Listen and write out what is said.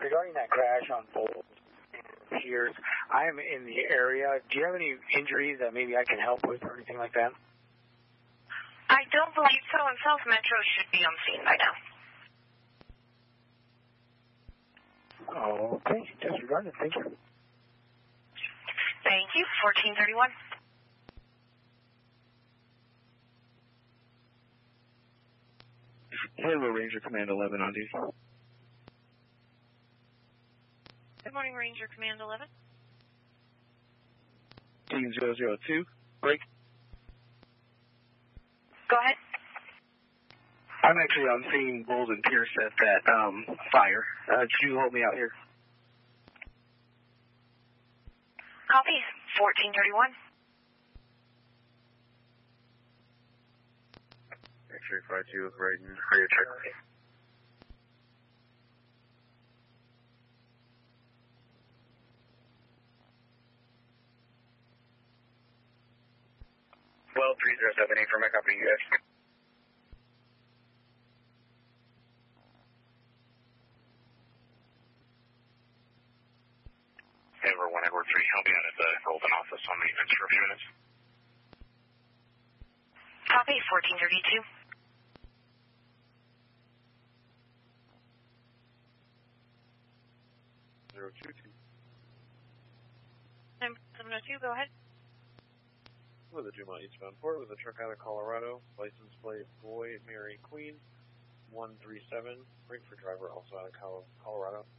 regarding that crash on Bolt Piers, I am in the area. Do you have any injuries that maybe I can help with or anything like that? I don't believe so, and South Metro should be on scene by now. Oh, okay. Disregarded. Thank you. Thank you. 1431. Hello, Ranger Command 11 on duty. Good morning, Ranger Command 11. Team 002, break. Go ahead. I'm actually on scene, Golden Pierce at that fire. Could you hold me out here? Copy. 1431. X-ray 52, right in rear check. Well, 3078 for my copy, you guys. Denver 1 Edward 3, help me out at the Golden office on maintenance for a few minutes. Copy. 1432. 022. 702, go ahead. With a Dumont eastbound port with a truck out of Colorado, license plate Boy, Mary, Queen, 137, brake for driver also out of Colorado.